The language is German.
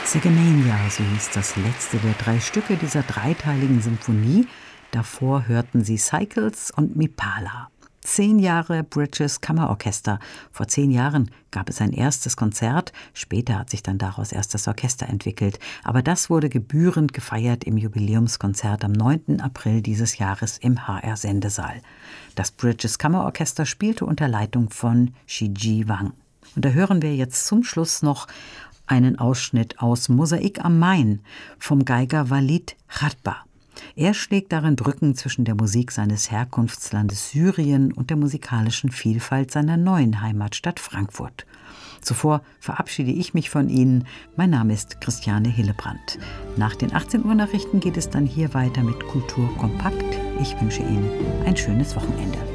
Sigemania, so hieß das letzte der 3 Stücke dieser dreiteiligen Symphonie. Davor hörten Sie Cycles und Mipala. 10 Jahre Bridges Kammerorchester. Vor 10 Jahren gab es ein erstes Konzert, später hat sich dann daraus erst das Orchester entwickelt. Aber das wurde gebührend gefeiert im Jubiläumskonzert am 9. April dieses Jahres im HR-Sendesaal. Das Bridges Kammerorchester spielte unter Leitung von Shiji Wang. Und da hören wir jetzt zum Schluss noch einen Ausschnitt aus Mosaik am Main vom Geiger Walid Khatba. Er schlägt darin Brücken zwischen der Musik seines Herkunftslandes Syrien und der musikalischen Vielfalt seiner neuen Heimatstadt Frankfurt. Zuvor verabschiede ich mich von Ihnen. Mein Name ist Christiane Hillebrand. Nach den 18 Uhr Nachrichten geht es dann hier weiter mit Kultur kompakt. Ich wünsche Ihnen ein schönes Wochenende.